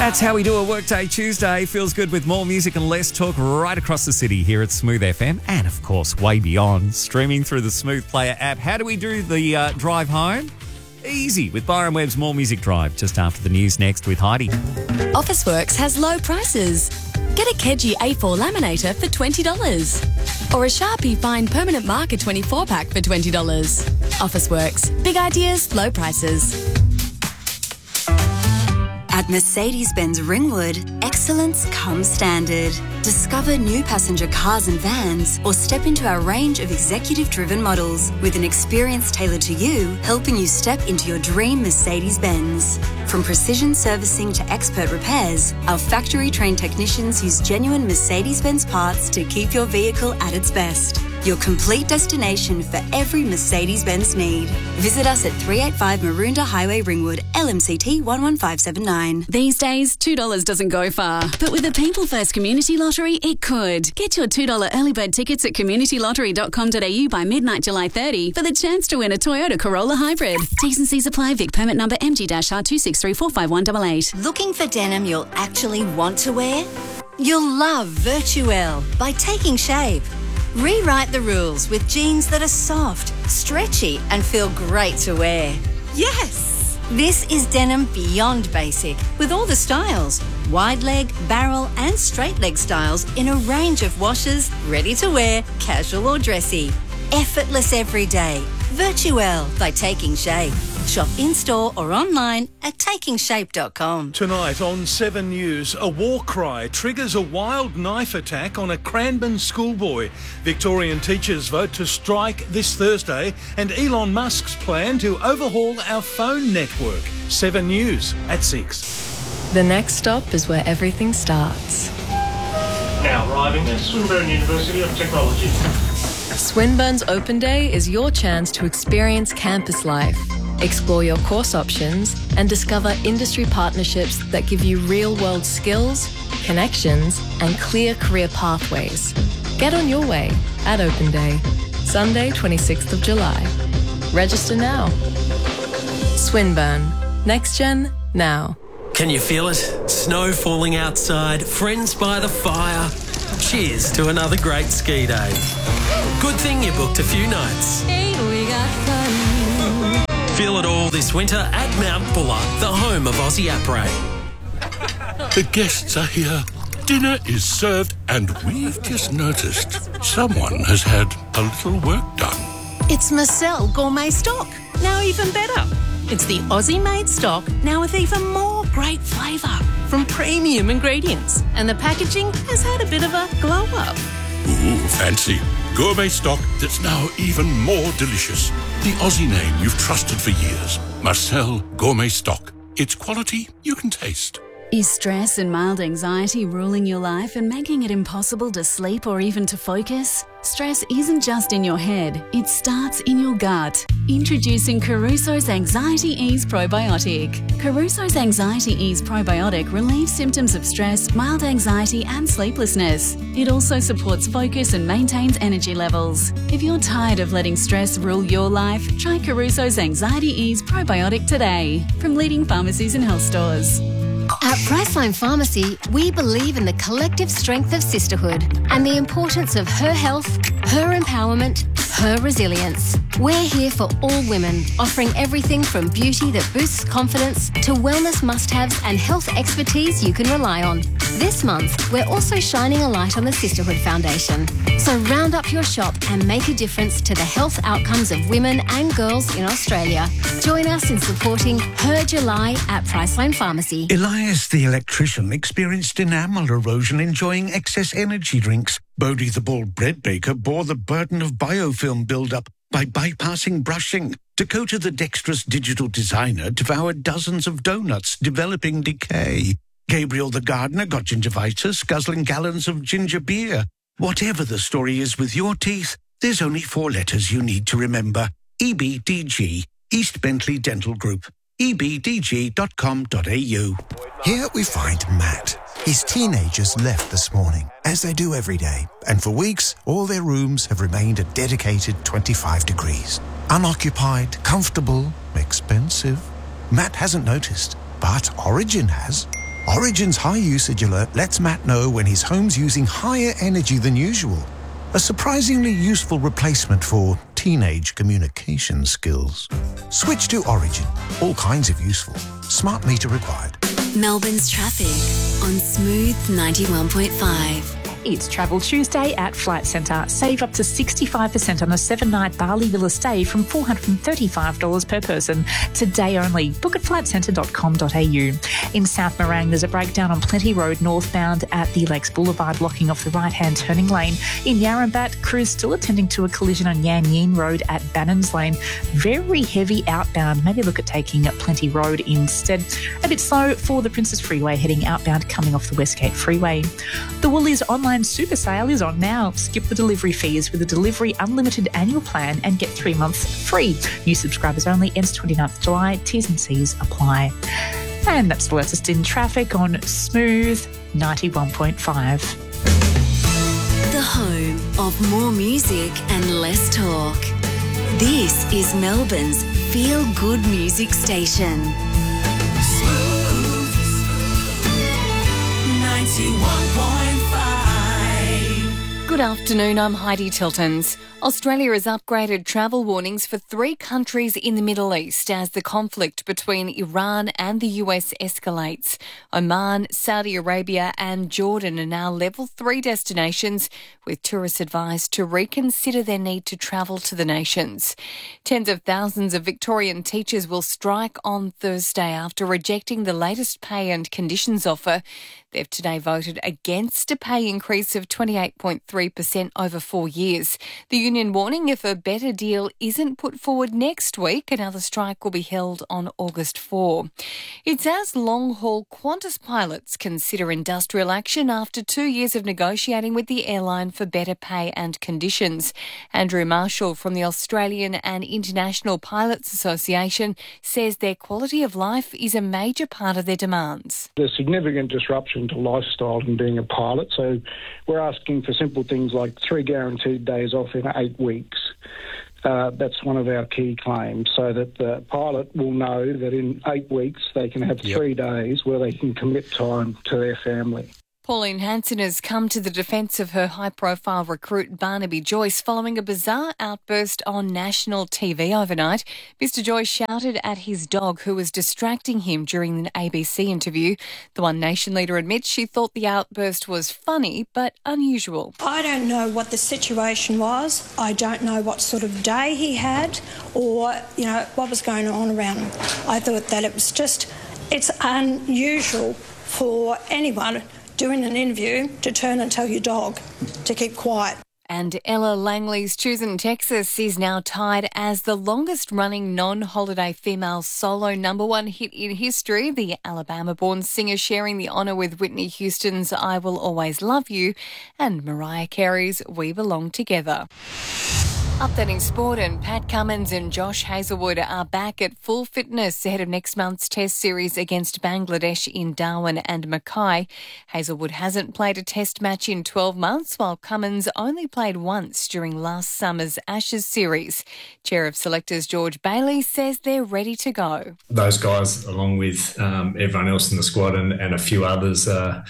That's how we do a Workday Tuesday. Feels good with more music and less talk right across the city here at Smooth FM and, of course, way beyond, streaming through the Smooth Player app. How do we do the drive home? Easy with Byron Webb's More Music Drive, just after the news next with Heidi. Officeworks has low prices. Get a Keji A4 laminator for $20 or a Sharpie Fine Permanent Marker 24-pack for $20. Officeworks. Big ideas, low prices. At Mercedes-Benz Ringwood, excellence comes standard. Discover new passenger cars and vans or step into our range of executive-driven models with an experience tailored to you, helping you step into your dream Mercedes-Benz. From precision servicing to expert repairs, our factory-trained technicians use genuine Mercedes-Benz parts to keep your vehicle at its best. Your complete destination for every Mercedes-Benz need. Visit us at 385 Maroondah Highway, Ringwood, LMCT 11579. These days, $2 doesn't go far. But with the People First Community Lottery, it could. Get your $2 early bird tickets at communitylottery.com.au by midnight July 30 for the chance to win a Toyota Corolla Hybrid. T's and C's apply. Vic permit number MG-R263451188. Looking for denim you'll actually want to wear? You'll love Virtuelle by Taking Shape. Rewrite the rules with jeans that are soft, stretchy, and feel great to wear. Yes! This is denim beyond basic, with all the styles. Wide leg, barrel, and straight leg styles in a range of washes, ready to wear, casual or dressy. Effortless every day. Virtuelle by Taking Shape. Shop in-store or online at takingshape.com. Tonight on 7 News, a war cry triggers a wild knife attack on a Cranbourne schoolboy. Victorian teachers vote to strike this Thursday, and Elon Musk's plan to overhaul our phone network. 7 News at 6. The next stop is where everything starts. Now arriving at Swinburne University of Technology. Swinburne's Open Day is your chance to experience campus life, explore your course options, and discover industry partnerships that give you real-world skills, connections, and clear career pathways. Get on your way at Open Day, Sunday, 26th of July. Register now. Swinburne. Next Gen, now. Can you feel it? Snow falling outside, friends by the fire. Cheers to another great ski day. Good thing you booked a few nights. Feel it all this winter at Mount Buller, the home of Aussie Après. The guests are here. Dinner is served, and we've just noticed someone has had a little work done. It's Marcel Gourmet Stock, now even better. It's the Aussie-made stock, now with even more great flavour from premium ingredients. And the packaging has had a bit of a glow-up. Ooh, fancy. Gourmet stock that's now even more delicious. The Aussie name you've trusted for years. Marcel Gourmet Stock. It's quality you can taste. Is stress and mild anxiety ruling your life and making it impossible to sleep or even to focus? Stress isn't just in your head, it starts in your gut. Introducing Caruso's Anxiety Ease Probiotic. Caruso's Anxiety Ease Probiotic relieves symptoms of stress, mild anxiety and sleeplessness. It also supports focus and maintains energy levels. If you're tired of letting stress rule your life, try Caruso's Anxiety Ease Probiotic today from leading pharmacies and health stores. At Priceline Pharmacy, we believe in the collective strength of sisterhood and the importance of her health, her empowerment, her resilience. We're here for all women, offering everything from beauty that boosts confidence to wellness must-haves and health expertise you can rely on. This month, we're also shining a light on the Sisterhood Foundation. So round up your shop and make a difference to the health outcomes of women and girls in Australia. Join us in supporting Her July at Priceline Pharmacy. Elias the electrician experienced enamel erosion enjoying excess energy drinks. Bodie the bald bread baker bore the burden of biofilm build-up by bypassing brushing. Dakota the dexterous digital designer devoured dozens of donuts, developing decay. Gabriel the gardener got gingivitis, guzzling gallons of ginger beer. Whatever the story is with your teeth, there's only 4 letters you need to remember. EBDG, East Bentley Dental Group. ebdg.com.au. Here we find Matt. His teenagers left this morning, as they do every day, and for weeks, all their rooms have remained a dedicated 25 degrees. Unoccupied, comfortable, expensive. Matt hasn't noticed, but Origin has. Origin's high usage alert lets Matt know when his home's using higher energy than usual. A surprisingly useful replacement for teenage communication skills. Switch to Origin. All kinds of useful. Smart meter required. Melbourne's traffic on Smooth 91.5. It's Travel Tuesday at Flight Centre. Save up to 65% on a 7-night Bali Villa stay from $435 per person. Today only. Book at flightcentre.com.au. In South Morang, there's a breakdown on Plenty Road northbound at the Lakes Boulevard, blocking off the right-hand turning lane. In Yarrambat, crews still attending to a collision on Yan Yin Road at Bannons Lane. Very heavy outbound. Maybe look at taking Plenty Road instead. A bit slow for the Princess Freeway heading outbound coming off the Westgate Freeway. The Woolies online super sale is on now. Skip the delivery fees with a Delivery Unlimited annual plan and get 3 months free. New subscribers only, ends 29th July. T's and C's apply. And that's the latest in traffic on Smooth 91.5. The home of more music and less talk. This is Melbourne's feel-good music station. Smooth 91.5. Good afternoon, I'm Heidi Tiltons. Australia has upgraded travel warnings for 3 countries in the Middle East as the conflict between Iran and the US escalates. Oman, Saudi Arabia and Jordan are now level 3 destinations, with tourists advised to reconsider their need to travel to the nations. Tens of thousands of Victorian teachers will strike on Thursday after rejecting the latest pay and conditions offer. They've today voted against a pay increase of 28.3% over 4 years. The union warning if a better deal isn't put forward next week, another strike will be held on August 4. It's as long-haul Qantas pilots consider industrial action after 2 years of negotiating with the airline for better pay and conditions. Andrew Marshall from the Australian and International Pilots Association says their quality of life is a major part of their demands. There's significant disruption to lifestyle and being a pilot, so we're asking for simple things like 3 guaranteed days off in 8 weeks. That's one of our key claims, so that the pilot will know that in 8 weeks they can have 3 days where they can commit time to their family. Pauline Hanson has come to the defence of her high-profile recruit Barnaby Joyce following a bizarre outburst on national TV overnight. Mr Joyce shouted at his dog who was distracting him during an ABC interview. The One Nation leader admits she thought the outburst was funny but unusual. I don't know what the situation was. I don't know what sort of day he had or, what was going on around him. I thought that it's unusual for anyone doing an interview to turn and tell your dog to keep quiet. And Ella Langley's Choosing Texas is now tied as the longest-running non-holiday female solo #1 hit in history, the Alabama-born singer sharing the honour with Whitney Houston's I Will Always Love You and Mariah Carey's We Belong Together. Updating sport, and Pat Cummins and Josh Hazlewood are back at full fitness ahead of next month's Test series against Bangladesh in Darwin and Mackay. Hazlewood hasn't played a Test match in 12 months, while Cummins only played once during last summer's Ashes series. Chair of Selectors George Bailey says they're ready to go. Those guys, along with everyone else in the squad and a few others,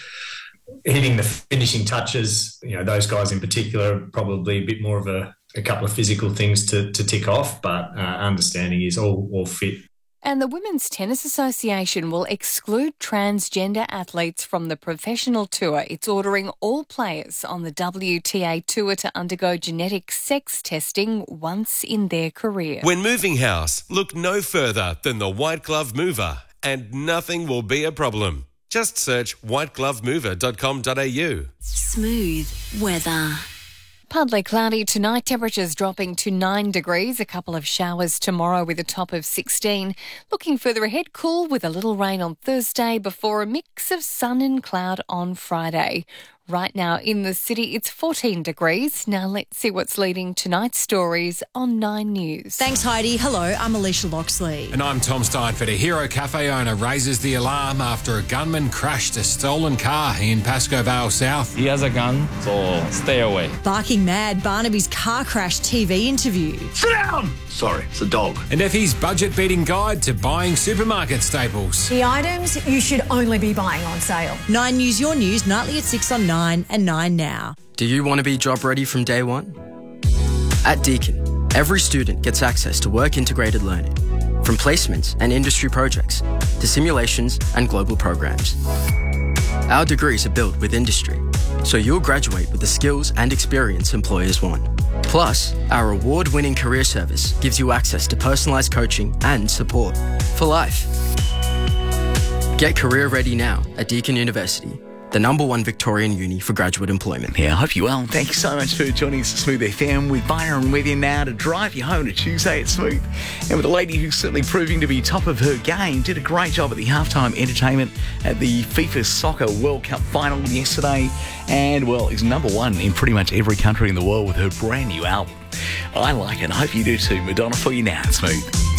hitting the finishing touches. Those guys in particular, probably a bit more of a couple of physical things to tick off, but understanding is all fit. And the Women's Tennis Association will exclude transgender athletes from the professional tour. It's ordering all players on the WTA tour to undergo genetic sex testing once in their career. When moving house, look no further than the White Glove Mover, and nothing will be a problem. Just search whiteglovemover.com.au. Smooth weather. Partly cloudy tonight, temperatures dropping to 9 degrees. A couple of showers tomorrow with a top of 16. Looking further ahead, cool with a little rain on Thursday before a mix of sun and cloud on Friday. Right now in the city, it's 14 degrees. Now let's see what's leading tonight's stories on 9 News. Thanks, Heidi. Hello, I'm Alicia Loxley. And I'm Tom Steinford. A Hero Cafe owner raises the alarm after a gunman crashed a stolen car in Pascoe Vale South. He has a gun, so stay away. Barking mad, Barnaby's car crash TV interview. Sit down! Sorry, it's a dog. And Effie's budget-beating guide to buying supermarket staples. The items you should only be buying on sale. 9 News Your News, nightly at 6 on 9 and 9 now. Do you want to be job ready from day one? At Deakin, every student gets access to work-integrated learning, from placements and industry projects to simulations and global programs. Our degrees are built with industry, so you'll graduate with the skills and experience employers want. Plus, our award-winning career service gives you access to personalised coaching and support for life. Get career ready now at Deakin University, the #1 Victorian uni for graduate employment. Yeah, I hope you well. Thank you so much for joining us at Smooth FM with Byron with you now to drive you home to Tuesday at Smooth. And with a lady who's certainly proving to be top of her game, did a great job at the halftime entertainment at the FIFA Soccer World Cup final yesterday. And, well, is #1 in pretty much every country in the world with her brand new album. I like it. I hope you do too. Madonna for you now at Smooth.